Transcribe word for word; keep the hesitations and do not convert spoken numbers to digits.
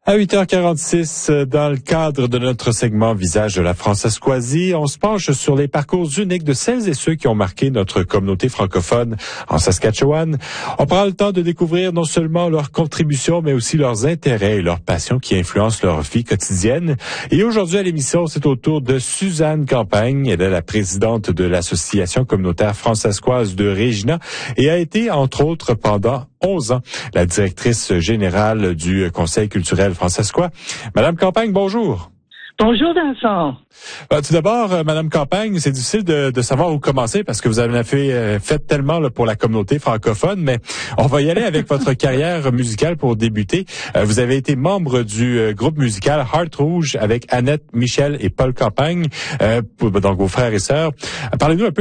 À huit heures quarante-six, dans le cadre de notre segment Visage de la Francescoisie, on se penche sur les parcours uniques de celles et ceux qui ont marqué notre communauté francophone en Saskatchewan. On prend le temps de découvrir non seulement leurs contributions, mais aussi leurs intérêts et leurs passions qui influencent leur vie quotidienne. Et aujourd'hui à l'émission, c'est au tour de Suzanne Campagne. Elle est la présidente de l'Association communautaire francescoise de Regina et a été, entre autres, pendant onze ans, la directrice générale du Conseil culturel francescois. Madame Campagne, bonjour. Bonjour Vincent. Euh, tout d'abord, euh, Madame Campagne, c'est difficile de, de savoir où commencer parce que vous avez fait, euh, fait tellement là, pour la communauté francophone, mais on va y aller avec votre carrière musicale pour débuter. Euh, vous avez été membre du euh, groupe musical Heart Rouge avec Annette, Michel et Paul Campagne, euh, pour, donc vos frères et sœurs. Euh, parlez-nous un peu